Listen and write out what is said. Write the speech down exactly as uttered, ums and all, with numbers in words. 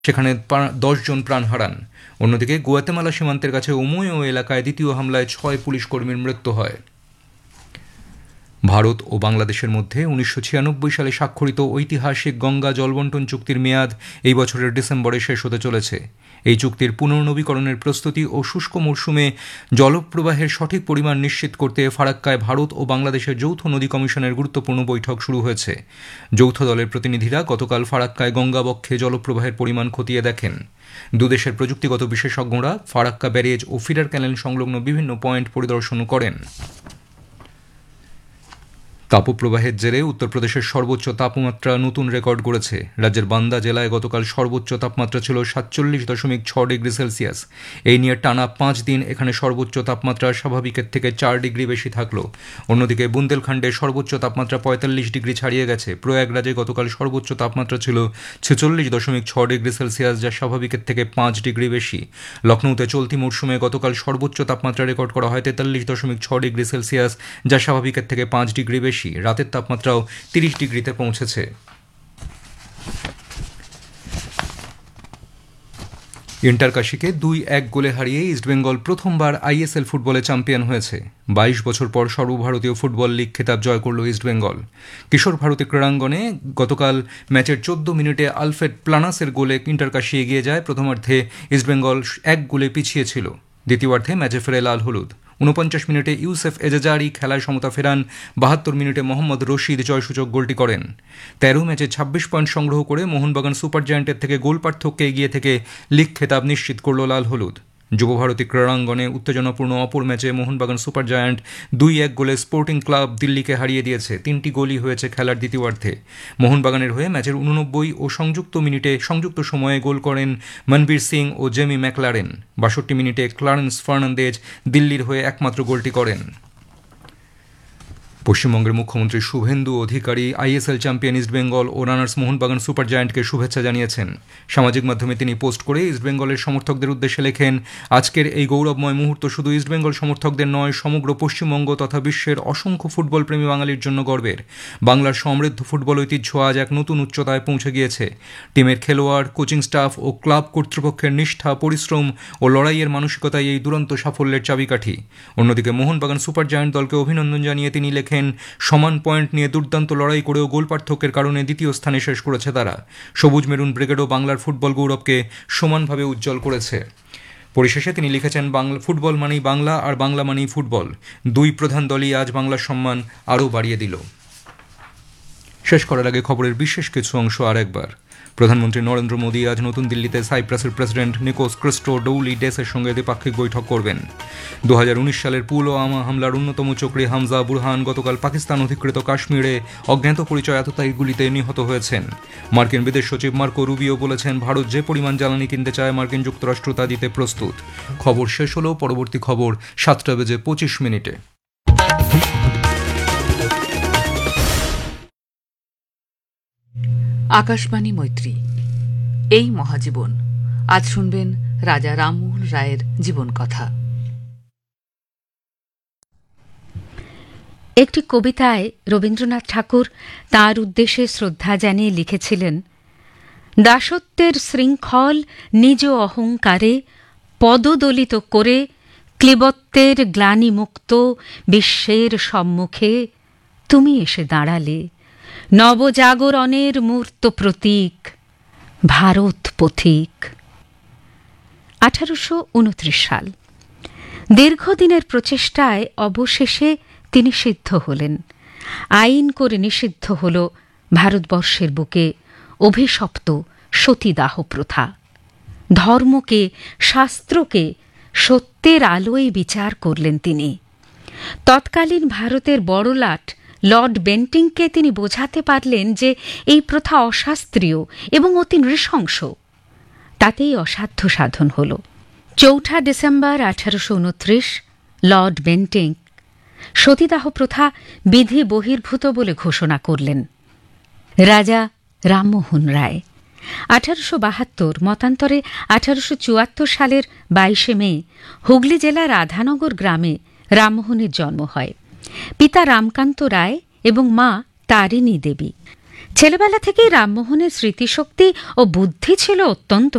সেখানে দশ জন প্রাণ হারান। অন্যদিকে গুয়াতেমালা সীমান্তের কাছে ওমোয়ো এলাকায় দ্বিতীয় হামলায় ছয় পুলিশ কর্মীর মৃত্যু হয়। ভারত ও বাংলাদেশের মধ্যে উনিশশো ছিয়ানব্বই সালে স্বাক্ষরিত ঐতিহাসিক গঙ্গা জলবন্টন চুক্তির মেয়াদ এই বছরের ডিসেম্বরে শেষ হতে চলেছে। এই চুক্তির পুনর্নবীকরণের প্রস্তুতি ও শুষ্ক মরশুমে জলপ্রবাহের সঠিক পরিমাণ নিশ্চিত করতে ফারাক্কায় ভারত ও বাংলাদেশের যৌথ নদী কমিশনের গুরুত্বপূর্ণ বৈঠক শুরু হয়েছে। যৌথ দলের প্রতিনিধিরা গতকাল ফারাক্কায় গঙ্গাবক্ষে জলপ্রবাহের পরিমাণ খতিয়ে দেখেন। দুদেশের প্রযুক্তিগত বিশেষজ্ঞরা ফারাক্কা ব্যারেজ ও ফিডার ক্যানেল সংলগ্ন বিভিন্ন পয়েন্ট পরিদর্শন করেন। তাপপ্রবাহের জেরে উত্তরপ্রদেশের সর্বোচ্চ তাপমাত্রা নতুন রেকর্ড গড়েছে। রাজ্যের বান্দা জেলায় গতকাল সর্বোচ্চ তাপমাত্রা ছিল সাতচল্লিশ দশমিক ছ ডিগ্রি সেলসিয়াস। এই নিয়ে টানা পাঁচ দিন এখানে সর্বোচ্চ তাপমাত্রা স্বাভাবিকের থেকে চার ডিগ্রি বেশি থাকল। অন্যদিকে বুন্দেলখণ্ডে সর্বোচ্চ তাপমাত্রা পঁয়তাল্লিশ ডিগ্রি ছাড়িয়ে গেছে। প্রয়াগরাজে গতকাল সর্বোচ্চ তাপমাত্রা ছিল ছেচল্লিশ দশমিক ছ ডিগ্রি সেলসিয়াস, যা স্বাভাবিকের থেকে পাঁচ ডিগ্রি বেশি। লখনৌতে চলতি মরশুমে গতকাল সর্বোচ্চ তাপমাত্রা রেকর্ড করা হয় তেতাল্লিশ দশমিক ছ ডিগ্রি সেলসিয়াস, যা স্বাভাবিকের থেকে পাঁচ ডিগ্রি বেশি। রাতের তাপমাত্রাও তিরিশ ডিগ্রিতে পৌঁছেছে। ইন্টারকাশিকে দুই এক গোলে হারিয়ে ইস্টবেঙ্গল প্রথমবার আইএসএল ফুটবলে চ্যাম্পিয়ন হয়েছে। বাইশ বছর পর সর্বভারতীয় ফুটবল লিগ খেতাব জয় করল ইস্টবেঙ্গল। কিশোর ভারতী ক্রীড়াঙ্গনে গতকাল ম্যাচের চোদ্দ মিনিটে আলফ্রেড প্লানাসের গোলে ইন্টারকাশি এগিয়ে যায়। প্রথমার্ধে ইস্টবেঙ্গল এক গোলে পিছিয়ে ছিল। দ্বিতীয়ার্ধে ম্যাচে ফেরে লাল হলুদ। ঊনপঞ্চাশ মিনিটে ইউসেফ এজাজারি খেলায় সমতা ফেরান। বাহাত্তর মিনিটে মোহাম্মদ রশিদ জয়সূচক গোলটি করেন। তেরো ম্যাচে ছাব্বিশ পয়েন্ট সংগ্রহ করে মোহনবাগান সুপার জায়ান্টের থেকে গোল পার্থক্যে এগিয়ে থেকে লিগ খেতাব নিশ্চিত করল লাল হলুদ। যুব ভারতী ক্রীড়াঙ্গনে উত্তেজনাপূর্ণ অপর ম্যাচে মোহনবাগান সুপার জায়ান্ট দুই এক গোলে স্পোর্টিং ক্লাব দিল্লিকে হারিয়ে দিয়েছে। তিনটি গোলই হয়েছে খেলার দ্বিতীয়ার্ধে। মোহনবাগানের হয়ে ম্যাচের উননব্বই ও সংযুক্ত মিনিটে সংযুক্ত সময়ে গোল করেন মনবীর সিং ও জেমি ম্যাকলারেন। বাষট্টি মিনিটে ক্লারেন্স ফার্নান্দেজ দিল্লির হয়ে একমাত্র গোলটি করেন। পশ্চিমবঙ্গের মুখ্যমন্ত্রী শুভেন্দু অধিকারী আইএসএল চ্যাম্পিয়ন ইস্টবেঙ্গল ও রানার্স মোহনবাগান সুপার জায়ান্টকে শুভেচ্ছা জানিয়েছেন। সামাজিক মাধ্যমে তিনি পোস্ট করে ইস্টবেঙ্গলের সমর্থকদের উদ্দেশ্যে লেখেন, আজকের এই গৌরবময় মুহূর্ত শুধু ইস্টবেঙ্গল সমর্থকদের নয়, সমগ্র পশ্চিমবঙ্গ তথা বিশ্বের অসংখ্য ফুটবল প্রেমী বাঙালির জন্য গর্বের। বাংলার সমৃদ্ধ ফুটবল ঐতিহ্য আজ এক নতুন উচ্চতায় পৌঁছে গিয়েছে। টিমের খেলোয়াড়, কোচিং স্টাফ ও ক্লাব কর্তৃপক্ষের নিষ্ঠা, পরিশ্রম ও লড়াইয়ের মানসিকতাই এই দুরন্ত সাফল্যের চাবিকাঠি। অন্যদিকে মোহনবাগান সুপার জায়ান্ট দলকে অভিনন্দন জানিয়ে তিনি লেখেন, সমান পয়েন্ট নিয়ে দুর্দান্ত লড়াই করেও গোল পার্থক্যের কারণে দ্বিতীয় স্থানে শেষ করেছে তারা। সবুজ মেরুন ব্রিগেডও বাংলার ফুটবল গৌরবকে সমানভাবে উজ্জ্বল করেছে। পরিশেষে তিনি লিখেছেন, বাংলা ফুটবল মানেই বাংলা, আর বাংলা মানেই ফুটবল। দুই প্রধান দলই আজ বাংলার সম্মান আরও বাড়িয়ে দিল। শেষ করার আগে খবরের বিশেষ কিছু অংশ আর একবার। প্রধানমন্ত্রী নরেন্দ্র মোদী আজ নতুন দিল্লিতে সাইপ্রাসের প্রেসিডেন্ট নিকোস ক্রিস্টোডৌলিডেসের সঙ্গে দ্বিপাক্ষিক বৈঠক করবেন। দু হাজার উনিশ সালের পুলওয়ামা হামলার অন্যতম চক্রী হামজা বুরহান গতকাল পাকিস্তান অধিকৃত কাশ্মীরে অজ্ঞাত পরিচয় আততায়ী গুলিতে নিহত হয়েছেন। মার্কিন বিদেশ সচিব মার্কো রুবিও বলেছেন, ভারত যে পরিমাণ জ্বালানি কিনতে চায় মার্কিন যুক্তরাষ্ট্র তা দিতে প্রস্তুত। খবর শেষ হলেও পরবর্তী খবর সাতটা বেজে পঁচিশ মিনিটে। আকাশবাণী মৈত্রী, এই মহাজীবন। আজ শুনবেন রাজা রামমোহন রায়ের জীবন কথা। একটি কবিতায় রবীন্দ্রনাথ ঠাকুর তাঁর উদ্দেশ্যে শ্রদ্ধা জানিয়ে লিখেছিলেন, দাসত্বের শৃঙ্খল নিজ অহংকারে পদদলিত করে ক্লীবত্বের গ্লানিমুক্ত বিশ্বের সম্মুখে তুমি এসে দাঁড়ালে, নবজাগরণের মূর্ত প্রতীক, ভারত পথিক। আঠারোশো উনত্রিশ সাল। দীর্ঘদিনের প্রচেষ্টায় অবশেষে তিনি সিদ্ধ হলেন। আইন করে নিষিদ্ধ হল ভারতবর্ষের বুকে অভিশপ্ত সতীদাহ প্রথা। ধর্মকে, শাস্ত্রকে সত্যের আলোয় বিচার করলেন তিনি। তৎকালীন ভারতের বড়লাট লর্ড বেন্টিংকে তিনি বোঝাতে পারলেন যে এই প্রথা অশাস্ত্রীয় এবং অতি নৃশংস। তাতেই অসাধ্য সাধন হল। চৌঠা ডিসেম্বর আঠারোশো উনত্রিশ লর্ড বেন্টিং সতীদাহ প্রথা বিধি বহির্ভূত বলে ঘোষণা করলেন। রাজা রামমোহন রায় আঠারোশো বাহাত্তর মতান্তরে আঠারোশো চুয়াত্তর সালের বাইশে মে হুগলি জেলার রাধানগর গ্রামে রামমোহনের জন্ম হয়। পিতা রামকান্ত রায় এবং মা তারিণী দেবী। ছেলেবেলা থেকেই রামমোহনের স্মৃতিশক্তি ও বুদ্ধি ছিল অত্যন্ত